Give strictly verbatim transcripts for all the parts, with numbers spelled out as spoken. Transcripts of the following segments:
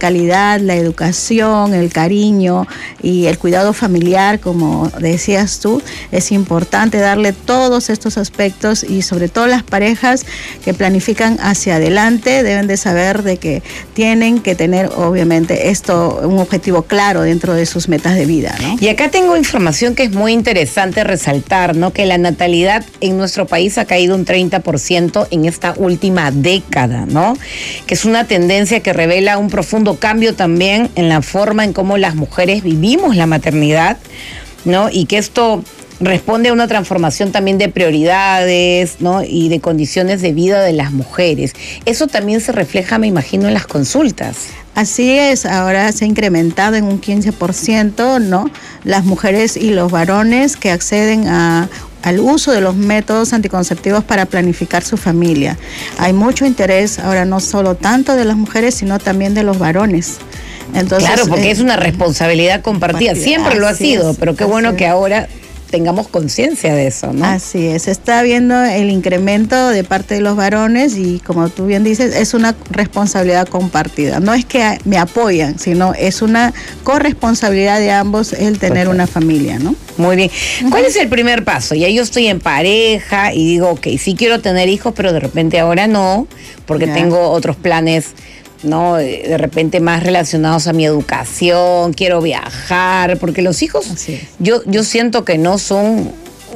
calidad, la educación, el cariño y el cuidado familiar, como decías tú, es importante darle todos estos aspectos, y sobre todo las parejas que planifican hacia adelante deben de saber de que tienen que tener obviamente esto, un objetivo claro dentro de sus metas de vida, ¿no? Y acá tengo información que es muy interesante resaltar, ¿no? Que la natalidad en nuestro país ha caído un treinta por ciento en esta última década, ¿no? Que es una tendencia que revela un profundo cambio también en la forma en cómo las mujeres vivimos la maternidad, ¿no? Y que esto responde a una transformación también de prioridades, ¿no? Y de condiciones de vida de las mujeres. Eso también se refleja, me imagino, en las consultas. Así es, ahora se ha incrementado en un quince por ciento, ¿no? Las mujeres y los varones que acceden a al uso de los métodos anticonceptivos para planificar su familia. Hay mucho interés ahora, no solo tanto de las mujeres, sino también de los varones. Entonces, claro, porque eh, es una responsabilidad compartida. compartida. Siempre lo ha sido, es, pero qué bueno es. que ahora tengamos conciencia de eso, ¿no? Así es, está viendo el incremento de parte de los varones y, como tú bien dices, es una responsabilidad compartida. No es que me apoyan, sino es una corresponsabilidad de ambos el tener una familia, ¿no? Muy bien. ¿Cuál es el primer paso? Ya yo estoy en pareja y digo, ok, sí quiero tener hijos, pero de repente ahora no, porque ya. tengo otros planes, ¿no? De repente más relacionados a mi educación, quiero viajar, porque los hijos, yo, yo siento que no son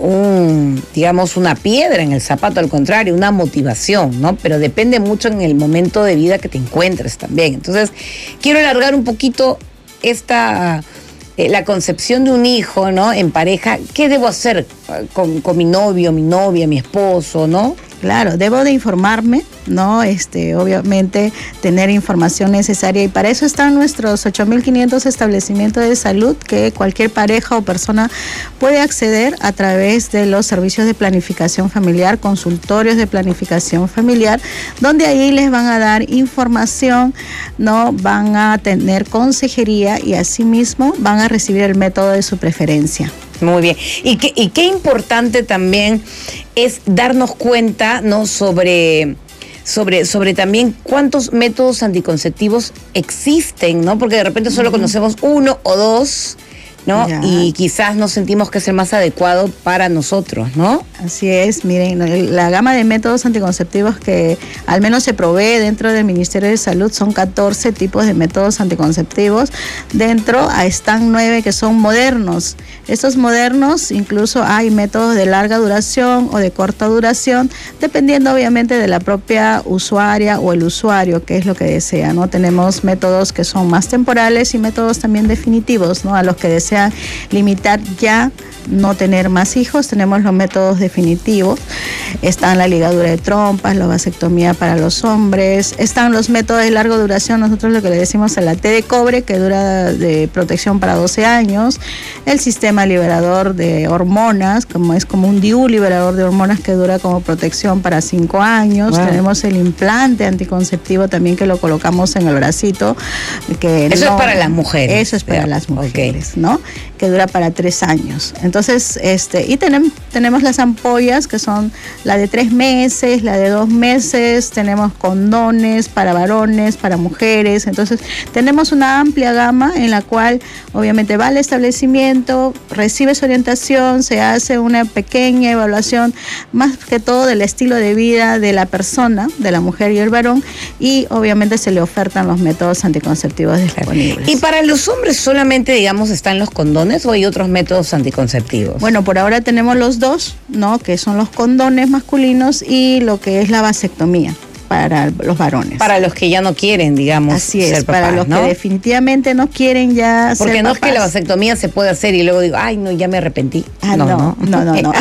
un, digamos, una piedra en el zapato, al contrario, una motivación, ¿no? Pero depende mucho en el momento de vida que te encuentres también. Entonces, quiero alargar un poquito esta... Eh, la concepción de un hijo, ¿no? En pareja, ¿qué debo hacer con, con mi novio, mi novia, mi esposo, ¿no? Claro, debo de informarme, ¿no? Este, obviamente tener información necesaria, y para eso están nuestros ocho mil quinientos establecimientos de salud que cualquier pareja o persona puede acceder a través de los servicios de planificación familiar, consultorios de planificación familiar, donde ahí les van a dar información, ¿no? Van a tener consejería y asimismo van a recibir el método de su preferencia. Muy bien. Y qué, y qué importante también es darnos cuenta, ¿no? Sobre, sobre, sobre también cuántos métodos anticonceptivos existen, ¿no? Porque de repente solo conocemos uno o dos, ¿no? Ya. Y quizás no sentimos que es el más adecuado para nosotros, ¿no? Así es, miren, la gama de métodos anticonceptivos que al menos se provee dentro del Ministerio de Salud son catorce tipos de métodos anticonceptivos. Dentro están nueve que son modernos. Estos modernos, incluso hay métodos de larga duración o de corta duración, dependiendo obviamente de la propia usuaria o el usuario, que es lo que desea, ¿no? Tenemos métodos que son más temporales y métodos también definitivos, ¿no? A los que desean limitar ya no tener más hijos, tenemos los métodos definitivos. Están la ligadura de trompas, la vasectomía para los hombres, están los métodos de larga duración, nosotros lo que le decimos a la T de cobre, que dura de protección para doce años, el sistema liberador de hormonas, como es como un D I U liberador de hormonas que dura como protección para cinco años, wow. Tenemos el implante anticonceptivo también que lo colocamos en el bracito. Que eso no, es para las mujeres. Eso es para las mujeres, okay. ¿no? Que dura para tres años. Entonces, este, y tenemos, tenemos las ampollas que son la de tres meses, la de dos meses, tenemos condones para varones, para mujeres. Entonces, tenemos una amplia gama en la cual obviamente va al establecimiento, recibe su orientación, se hace una pequeña evaluación, más que todo del estilo de vida de la persona, de la mujer y el varón, y obviamente se le ofertan los métodos anticonceptivos disponibles. ¿Y para los hombres solamente, digamos, están los condones o hay otros métodos anticonceptivos? Bueno, por ahora tenemos los dos, ¿no? Que son los condones masculinos y lo que es la vasectomía para los varones. Para los que ya no quieren, digamos, así es, ser papás, para los ¿no? que definitivamente no quieren ya Porque ser no papás. Es que la vasectomía se puede hacer y luego digo, ay, no, ya me arrepentí. Ah, no, no, no, no. no.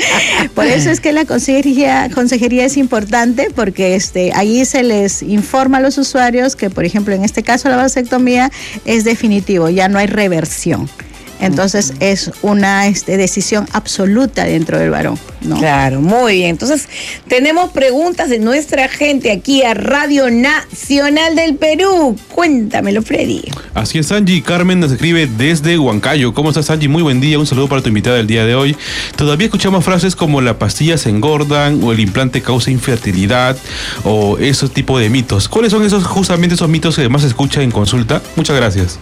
Por eso es que la consejería, consejería es importante, porque este, ahí se les informa a los usuarios que, por ejemplo, en este caso la vasectomía es definitivo, ya no hay reversión. Entonces uh-huh. es una este, decisión absoluta dentro del varón, ¿no? Claro, muy bien. Entonces tenemos preguntas de nuestra gente aquí a Radio Nacional del Perú. Cuéntamelo, Freddy. Así es, Angie. Carmen nos escribe desde Huancayo. ¿Cómo estás, Angie? Muy buen día. Un saludo para tu invitada del día de hoy. Todavía escuchamos frases como la pastilla se engordan o el implante causa infertilidad o ese tipo de mitos. ¿Cuáles son esos justamente esos mitos que más se escucha en consulta? Muchas gracias.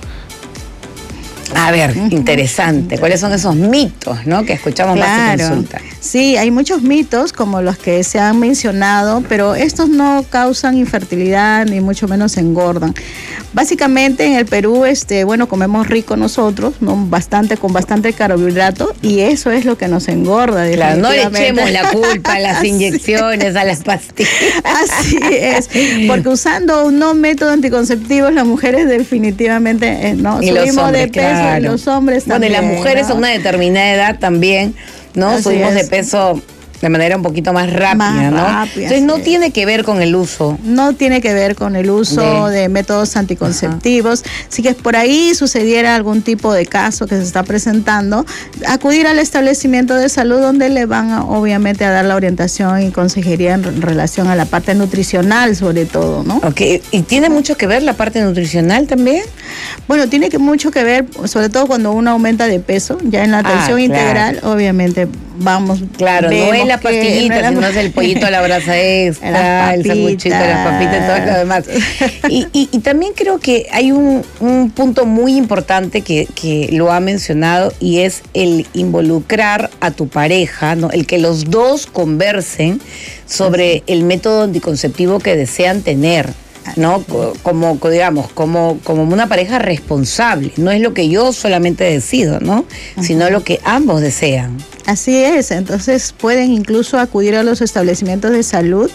A ver, interesante. ¿Cuáles son esos mitos, no, que escuchamos claro. más en consulta? Sí, hay muchos mitos como los que se han mencionado, pero estos no causan infertilidad ni mucho menos engordan. Básicamente en el Perú, este, bueno, comemos rico nosotros, ¿no? Bastante, con bastante carbohidrato, y eso es lo que nos engorda. Claro, no le echemos la culpa a las inyecciones, sí. a las pastillas. Así es, porque usando un no método anticonceptivo, las mujeres definitivamente eh, no y subimos hombres, de peso, claro. y los hombres también. Bueno, y las mujeres, ¿no?, a una determinada edad también, ¿no? Así subimos es. de peso de manera un poquito más rápida, más ¿no? Rápida, Entonces no sí. tiene que ver con el uso. No tiene que ver con el uso de, de métodos anticonceptivos. Ajá. Si que por ahí sucediera algún tipo de caso que se está presentando, acudir al establecimiento de salud donde le van a, obviamente a dar la orientación y consejería en relación a la parte nutricional sobre todo, ¿no? Ok, ¿y tiene mucho que ver la parte nutricional también? Bueno, tiene que mucho que ver, sobre todo cuando uno aumenta de peso, ya en la atención ah, integral, claro. obviamente vamos. Claro, no es la pastillita, no sino es el pollito a la brasa extra, el sanguchito, las papitas, todo lo demás. Y, y, y también creo que hay un, un punto muy importante que, que lo ha mencionado, y es el involucrar a tu pareja, ¿no? El que los dos conversen sobre el método anticonceptivo que desean tener, ¿no? Como, digamos, como, como una pareja responsable. No es lo que yo solamente decido, ¿no? Sino lo que ambos desean. Así es, entonces pueden incluso acudir a los establecimientos de salud,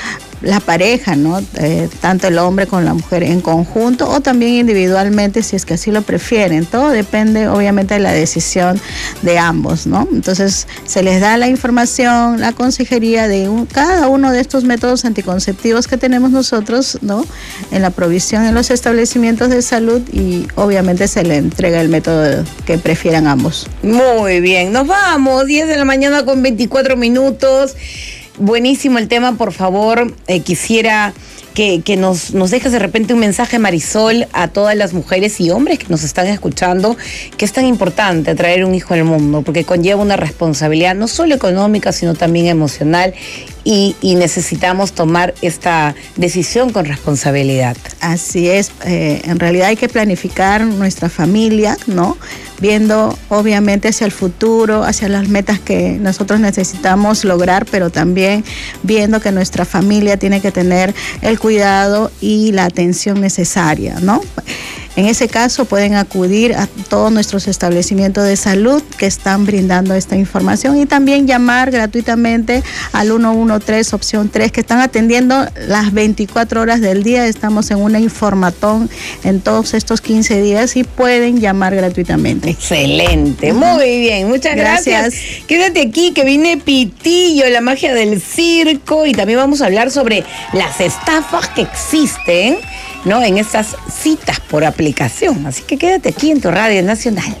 la pareja, ¿no? Eh, tanto el hombre con la mujer en conjunto o también individualmente si es que así lo prefieren. Todo depende obviamente de la decisión de ambos, ¿no? Entonces se les da la información, la consejería de un, cada uno de estos métodos anticonceptivos que tenemos nosotros, ¿no? En la provisión en los establecimientos de salud, y obviamente se le entrega el método que prefieran ambos. Muy bien, nos vamos, diez de la mañana con veinticuatro minutos. Buenísimo el tema, por favor, eh, quisiera que, que nos, nos dejes de repente un mensaje, Marisol, a todas las mujeres y hombres que nos están escuchando, que es tan importante traer un hijo al mundo, porque conlleva una responsabilidad no solo económica, sino también emocional, y, y necesitamos tomar esta decisión con responsabilidad. Así es, eh, en realidad hay que planificar nuestra familia, ¿no? Viendo obviamente hacia el futuro, hacia las metas que nosotros necesitamos lograr, pero también viendo que nuestra familia tiene que tener el cuidado y la atención necesaria, ¿no? En ese caso pueden acudir a todos nuestros establecimientos de salud que están brindando esta información, y también llamar gratuitamente al uno uno tres, opción tres, que están atendiendo las veinticuatro horas del día. Estamos en una informatón en todos estos quince días y pueden llamar gratuitamente. Excelente, muy bien, muchas gracias. gracias. Quédate aquí que viene Pitillo, la magia del circo, y también vamos a hablar sobre las estafas que existen, ¿no?, en estas citas por aplicación. Así que quédate aquí en tu Radio Nacional.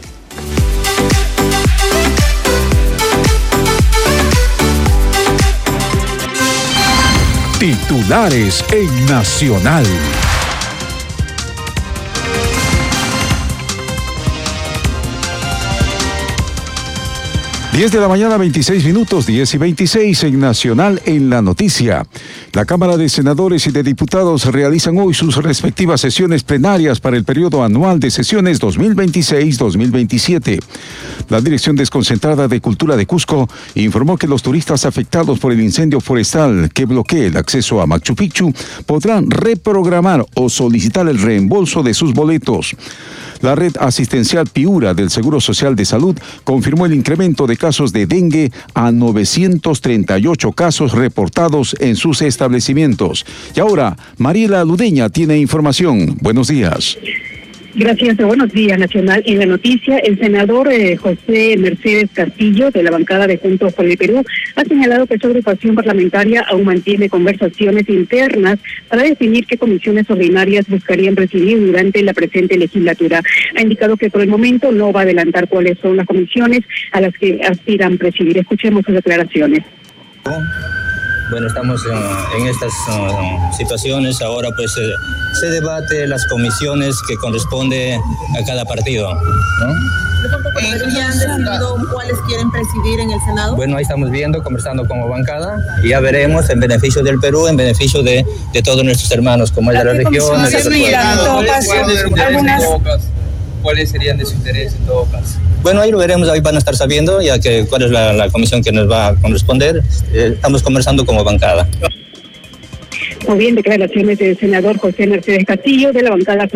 Titulares en Nacional. diez de la mañana, veintiséis minutos, diez y veintiséis en Nacional en la Noticia. La Cámara de Senadores y de Diputados realizan hoy sus respectivas sesiones plenarias para el periodo anual de sesiones dos mil veintiséis dos mil veintisiete. La Dirección Desconcentrada de Cultura de Cusco informó que los turistas afectados por el incendio forestal que bloquea el acceso a Machu Picchu podrán reprogramar o solicitar el reembolso de sus boletos. La red asistencial Piura del Seguro Social de Salud confirmó el incremento de casos de dengue a novecientos treinta y ocho casos reportados en sus establecimientos. Y ahora, Mariela Ludeña tiene información. Buenos días. Gracias, buenos días, Nacional. En la noticia, el senador eh, José Mercedes Castillo, de la bancada de Juntos por el Perú, ha señalado que su agrupación parlamentaria aún mantiene conversaciones internas para definir qué comisiones ordinarias buscarían presidir durante la presente legislatura. Ha indicado que por el momento no va a adelantar cuáles son las comisiones a las que aspiran presidir. Escuchemos sus declaraciones. Bueno, estamos uh, en estas uh, situaciones. Ahora pues uh, se debate las comisiones que corresponde a cada partido, ¿no? Eh, ¿Ya han decidido cuáles quieren presidir en el Senado? Bueno, ahí estamos viendo, conversando como bancada, y ya veremos en beneficio del Perú, en beneficio de, de todos nuestros hermanos, como es de la región. ¿Cuáles serían de su interés en todo caso? Bueno, ahí lo veremos, ahí van a estar sabiendo ya que cuál es la, la comisión que nos va a corresponder. Eh, estamos conversando como bancada. Muy bien, declaraciones del senador José Mercedes Castillo de la bancada